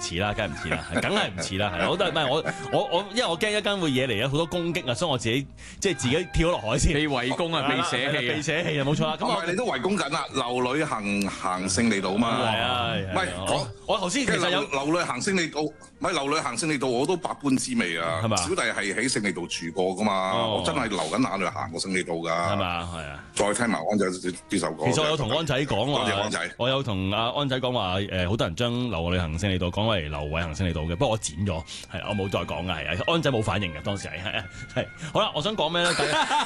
似啦，梗係唔似啦，梗係唔似啦，係我都係唔係我，因為我驚一間會惹嚟有好多攻擊啊，所以我自己即係自己跳落海先。 被圍攻啊，被捨棄被捨棄啊，冇錯啦。 咁你都圍攻緊啦，劉女行勝利道嘛。 係啊， 唔係我頭先其實有劉女行勝利道，唔係劉女行勝利道，我都百般滋味啊。 係嘛？ 小弟係喺勝利道住過噶嘛，我真係流緊眼淚行過勝利道㗎。 係嘛？係啊。 再聽埋安仔呢首歌。 其實我有同安仔講話， 安仔， 我有同阿安仔講話，好多人將劉女行勝利道講為劉偉行勝利道嘅，不過我剪咗，係我冇再講嘅，係啊，安仔冇反應嘅當時係好啦，我想講咩咧？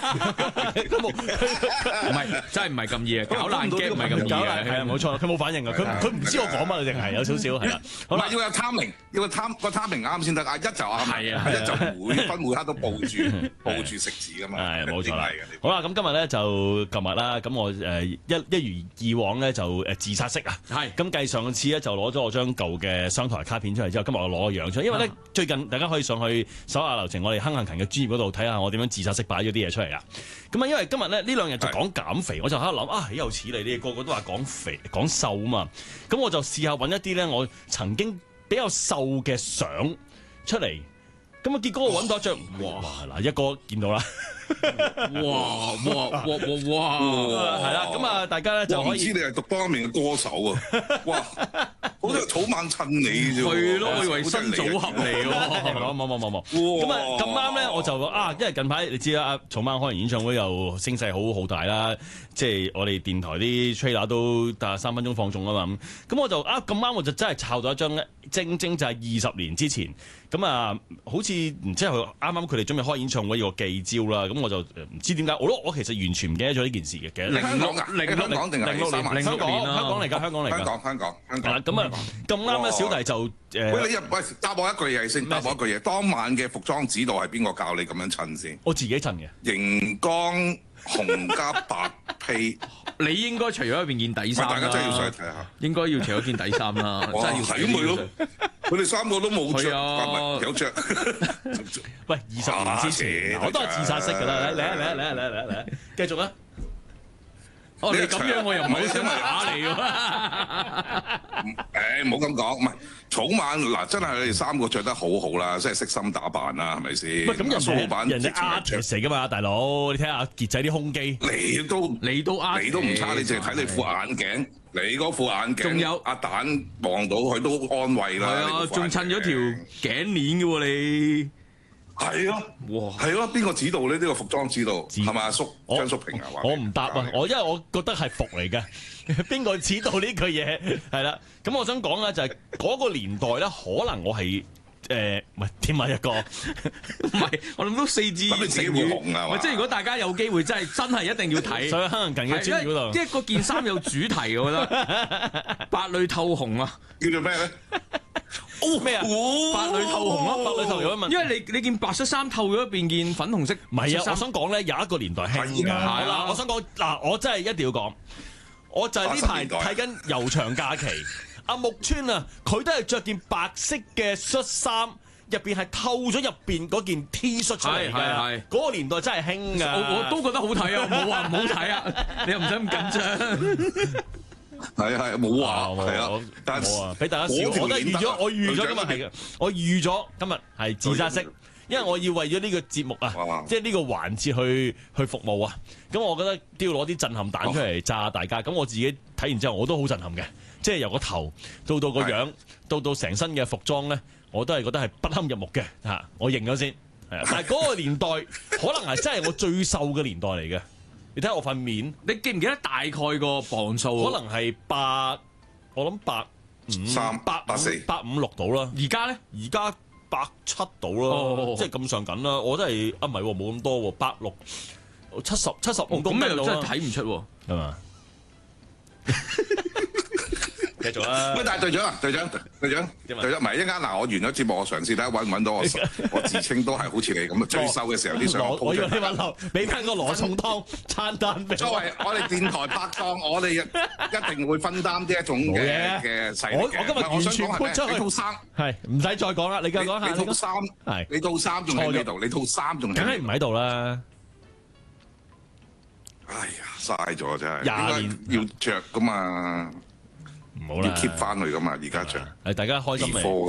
唔係真係唔係咁易啊，搞爛 game 唔係咁易啊， 係啊，冇錯，佢冇反應啊，佢唔知我講乜，定係有少少係啦。 好啦，要有 timing，要個 timing 啱先得啊，一就啱， 係啊， 一就每分每刻都報住食字噶嘛， 係冇錯啦。好啦，咁今日咧就琴日啦，咁我一如以往咧就自殺式啊，係咁繼上次咧就攞咗我張舊嘅商台卡片出嚟之後，今日我攞個樣出嚟，因為咧最近大家可以上去搜下流程，我哋亨幸勤嘅專頁嗰度睇下我點樣自殺式擺咗啲嘢出嚟啊。咁啊，因為今日咧呢兩日就講減肥，我就喺度諗啊，豈有此理！你哋個個都話講肥講瘦啊嘛，咁我就試下揾一啲咧我曾經比較瘦嘅相出嚟，咁啊結果我揾到一張，哇嗱一個見到啦。 哇！ 係啦，咁啊，大家咧就可以。 唔知你係獨當一面嘅歌手啊！哇，好似草蜢襯你啫喎。 係咯，我以為新組合嚟喎。 冇。咁啊咁啱咧，我就因為近排你知啦，草蜢開完演唱會又聲勢好大啦，即係我哋電台啲 trailer 都3分鐘放送啊嘛咁我就咁啱我就真係抄到一張咧，正就係20年之前，咁啊好似唔知係啱啱佢哋準備開演唱會個記招啦，咁我就唔知點解，我其實完全唔記得咗呢件事嘅。其實香港定係 06年香港嚟㗎，香港。咁啊咁啱咧，小弟就喂答我一句嘢先，答我一句嘢。當晚嘅服裝指導係邊個教你咁樣襯先？ 我自己襯嘅。 熒光紅加白披， 你應該除咗一件底衫啦。 大家真係要上去睇下。 應該要除咗件底衫啦，真係要睇佢咯。佢哋3個都冇着，有着。 喂，20年之前，我都係自殺式㗎啦。嚟，繼續啦。 你咁樣我又唔係好想打你喎。 唔好咁講，唔係草蜢嗱，真係你哋3個着得好好啦，即係悉心打扮啦，係咪先？ 咁蘇老闆人哋artist嚟㗎嘛，大佬，你睇下傑仔啲胸肌， 你都唔差，你淨係睇你副眼鏡，你嗰副眼鏡，仲有阿蛋望到佢都安慰啦。 係啊，仲襯咗條頸鏈嘅喎你。 係咯，哇，係咯，邊個指導呢？呢個服裝指導係咪阿叔張叔平啊？ 我唔答啊，因為我覺得係服嚟嘅。邊個指導呢句嘢係啦？咁我想講咧就係嗰個年代咧，可能我係唔係添啊一個， 唔係我諗到4字咁你自己會紅啊嘛？ 即係如果大家有機會真係一定要睇， 所以亨幸勤嘅專頁嗰度， 即係嗰件衫有主題，我覺得白裏透紅啊， 叫做咩咧？ 咩啊？白裏透紅咯，白裏透紅。 因為你件白恤衫透咗變件粉紅色。 唔係啊，我想講咧有一個年代興㗎。係啦，我想講嗱，我真係一定要講，我就係呢排睇緊《悠長假期》，阿木村啊，佢都係着件白色嘅恤衫，入邊係透咗入邊嗰件 T 恤出嚟嘅。嗰個年代真係興㗎。 我都覺得好睇啊，冇話唔好睇啊，你又唔使咁緊張。 係冇話係啊，但係俾大家笑，我都預咗今日係嘅，我預咗今日係自殺式，因為我要為咗呢個節目啊，即係呢個環節去服務啊，咁我覺得都要攞啲震撼彈出嚟炸大家。咁我自己睇完之後，我都好震撼嘅，即係由個頭到個樣，到成身嘅服裝咧，我都係覺得係不堪入目嘅嚇，我認咗先。係啊，但係嗰個年代可能係真係我最瘦嘅年代嚟嘅。你睇下我塊面， 你記唔記得大概個磅數？ 可能係我諗153、154、156到啦。 而家咧， 而家170到啦，即係咁上緊啦。我真係唔係喎，冇咁多喎，86、75公斤到啦。 咁又真係睇唔出喎， 係嘛？繼續啦！ 喂，但係隊長，唔係一陣間嗱，我完咗節目，我嘗試睇下揾唔揾到我自稱都係好似你咁最瘦嘅時候啲相。 我以為你話俾翻個羅宋湯餐單俾。 作為我哋電台拍檔，我哋一定會分擔呢一種嘅勢力嘅。 我今日完全潑出去。 你套衫係唔使再講啦，你繼續講下。 你套衫係你套衫仲喺呢度，你套衫仲梗係唔喺度啦。 哎呀，嘥咗真係。 20年要着噶嘛。 唔好啦， 要 keep 翻佢噶嘛，而家着。 係大家開心未？